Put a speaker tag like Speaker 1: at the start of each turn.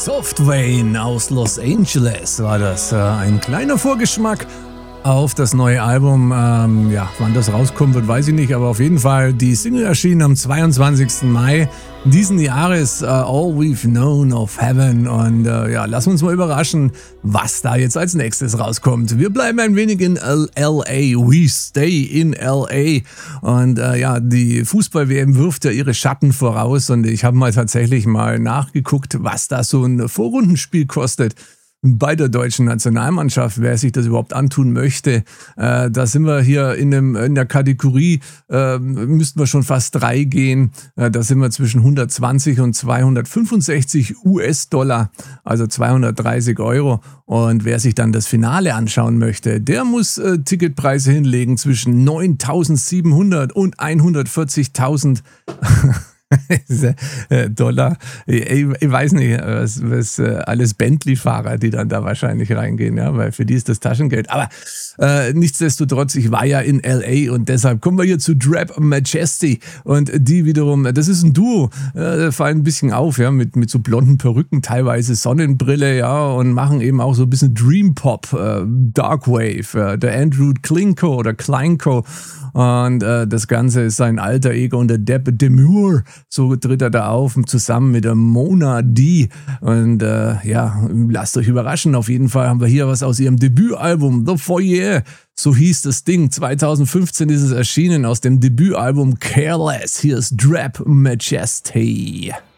Speaker 1: Softwayne aus Los Angeles war das. Ein kleiner Vorgeschmack auf das neue Album. Wann das rauskommen wird, weiß ich nicht, aber auf jeden Fall die Single erschien am 22. Mai diesen Jahres, All We've Known of Heaven. Und lass uns mal überraschen, was da jetzt als nächstes rauskommt. Wir bleiben ein wenig in L.A. We stay in L.A. Und die Fußball-WM wirft ja ihre Schatten voraus. Und ich habe mal tatsächlich mal nachgeguckt, was da so ein Vorrundenspiel kostet. Bei der deutschen Nationalmannschaft, wer sich das überhaupt antun möchte, da sind wir hier in der Kategorie, müssten wir schon fast 3 gehen, da sind wir zwischen 120 und 265 US-Dollar, also 230 Euro. Und wer sich dann das Finale anschauen möchte, der muss Ticketpreise hinlegen zwischen 9.700 und 140.000 Dollar. Ich weiß nicht, was alles Bentley-Fahrer, die dann da wahrscheinlich reingehen, ja, weil für die ist das Taschengeld. Aber nichtsdestotrotz, ich war ja in L.A. und deshalb kommen wir hier zu Drap Majesty und die wiederum, das ist ein Duo, fallen ein bisschen auf, ja, mit so blonden Perücken, teilweise Sonnenbrille, ja, und machen eben auch so ein bisschen Dream Pop, Darkwave, der Andrew Klinko oder Kleinko. Und das Ganze ist sein alter Ego und der Depp Demure. So tritt er da auf, zusammen mit der Mona D. Und lasst euch überraschen. Auf jeden Fall haben wir hier was aus ihrem Debütalbum The Foyer. So hieß das Ding. 2015 ist es erschienen aus dem Debütalbum Careless. Hier ist Drap Majesty.